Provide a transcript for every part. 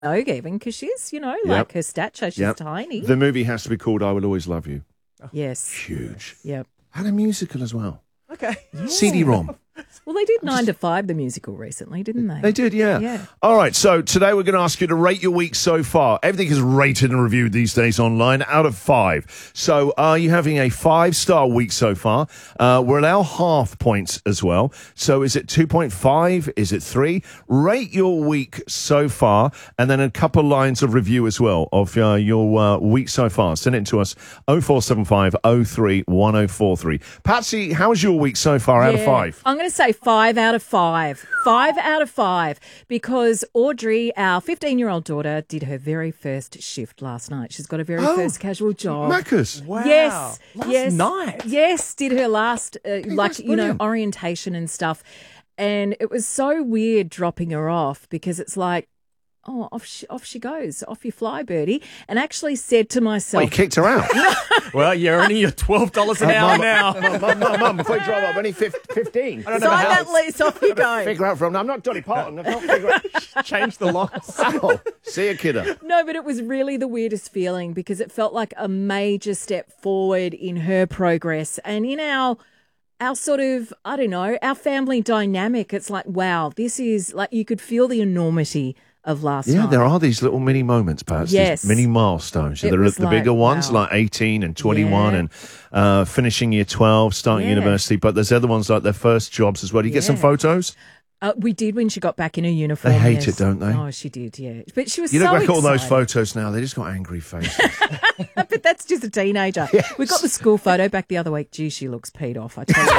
even because she's, like her stature, she's tiny. The movie has to be called I Will Always Love You. Yes. Huge. Yep. Had a musical as well. Okay. Yeah. CD-ROM. Well, they did 9 to 5, the musical, recently, didn't they? They did, yeah. All right, so today we're going to ask you to rate your week so far. Everything is rated and reviewed these days online out of 5. So are you having a 5-star week so far? We'll allow half points as well. So is it 2.5? Is it 3? Rate your week so far, and then a couple lines of review as well of your week so far. Send it to us, 0475 03 1043. Patsy, how's your week so far out of 5? I'm going to say 5 out of 5. 5 out of 5, because Audrey, our 15-year-old daughter, did her very first shift last night. She's got her very first casual job. Macca's. Wow. Yes. Last night. Yes, did her last, orientation and stuff. And it was so weird dropping her off, because it's like, oh, off she goes. Off you fly, birdie. And actually said to myself... Oh, you kicked her out? Well, you're earning your $12 an hour now. Mum, before you drive up, only 15. Sign that lease, off you go. Figure out from... I'm not Dolly Parton. I've not figured out... Change the locks. Oh, see you, kiddo. No, but it was really the weirdest feeling, because it felt like a major step forward in her progress and in our sort of, I don't know, our family dynamic. It's like, wow, this is like, you could feel the enormity of last night. Yeah, there are these little mini moments, Pat. Yes. These mini milestones. There are the bigger ones, like 18 and 21 and finishing year 12, starting university. But there's other ones like their first jobs as well. Do you get some photos? We did when she got back in her uniform. They hate it, don't they? Oh, she did, yeah. But she was You so look back at all excited. those photos now, they just got angry faces. But that's just a teenager. Yes. We got the school photo back the other week. Gee, she looks peed off, I tell you.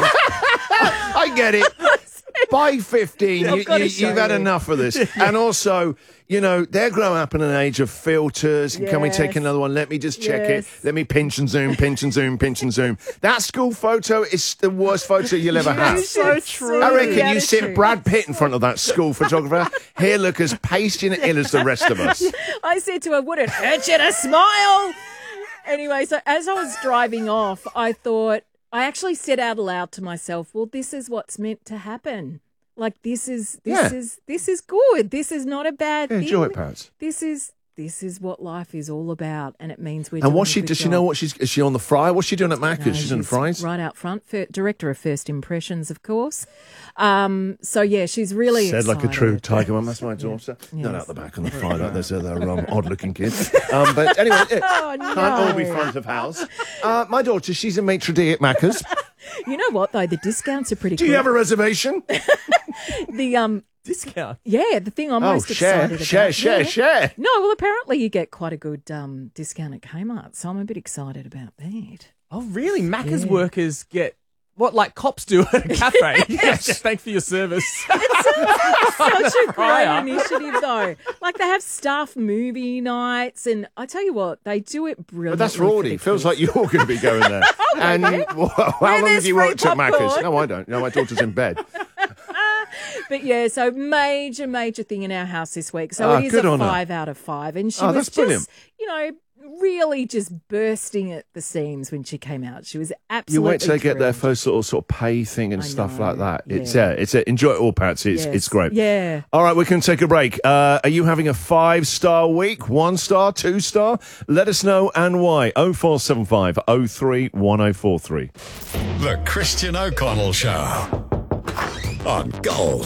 I get it. By 15, I've gotta you've show had you. enough of this. And also, they're growing up in an age of filters. And can we take another one? Let me just check it. Let me pinch and zoom, pinch and zoom, pinch and zoom. That school photo is the worst photo you'll ever have. So true. I reckon you sit Brad Pitt in front of that school photographer. He'll look as pasty and ill as the rest of us. I said to her, would it hurt you to smile? Anyway, so as I was driving off, I actually said out loud to myself, well, this is what's meant to happen. Like, this is good. This is not a bad thing. Enjoy it, Pats. This is what life is all about, and it means we're. And does she know what is she on the fry? What's she doing at Macca's? No, she's doing the fries? Right out front. Director of First Impressions, of course. So, yeah, she's really Said excited. like a true tiger mum. That's my daughter. Yes. Not out the back on the fry like there's other odd-looking kids. But anyway, can't all be front of house. My daughter, she's a maitre d' at Macca's. You know what, though? The discounts are pretty good. Do you have a reservation? The discount? Yeah, the thing I'm most excited about. Share. No, well, apparently you get quite a good discount at Kmart, so I'm a bit excited about that. Oh, really? Macca's workers get what, like cops do at a cafe? Yes. Thanks for your service. It's such a great initiative, though. Like, they have staff movie nights, and I tell you what, they do it brilliantly. But that's Rorty. Feels like you're going to be going there. And how long have you worked at Macca's? No, I don't. No, my daughter's in bed. But yeah, so major thing in our house this week. So it is a 5 out of 5. And she was just, really just bursting at the seams when she came out. She was absolutely You wait till they get their thrilled. first sort of pay thing and stuff like that. It's enjoy it all, Patsy. It's great. Yeah. All right, we can take a break. Are you having a 5-star week? 1 star, 2 star? Let us know and why. 0475 03 1043. The Christian O'Connell Show on Gold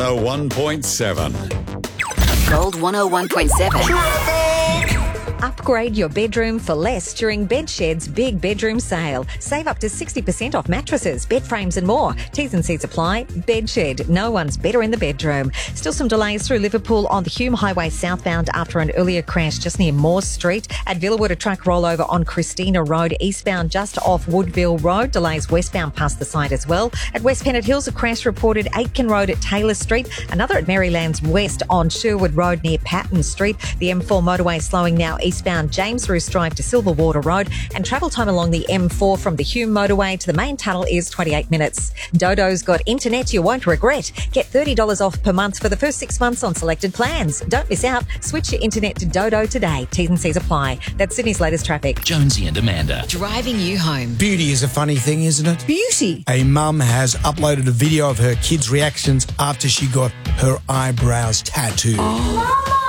101.7. Gold 101.7. Upgrade your bedroom for less during Bedshed's big bedroom sale. Save up to 60% off mattresses, bed frames and more. T's and C's apply. Bedshed. No one's better in the bedroom. Still some delays through Liverpool on the Hume Highway southbound after an earlier crash just near Moore Street. At Villawood, a truck rollover on Christina Road eastbound just off Woodville Road. Delays westbound past the site as well. At West Pennant Hills, a crash reported Aitken Road at Taylor Street. Another at Marylands West on Sherwood Road near Patton Street. The M4 motorway slowing now eastbound James Roos Drive to Silverwater Road, and travel time along the M4 from the Hume motorway to the main tunnel is 28 minutes. Dodo's got internet you won't regret. Get $30 off per month for the first 6 months on selected plans. Don't miss out. Switch your internet to Dodo today. T's and C's apply. That's Sydney's latest traffic. Jonesy and Amanda. Driving you home. Beauty is a funny thing, isn't it? Beauty. A mum has uploaded a video of her kids' reactions after she got her eyebrows tattooed. Mama!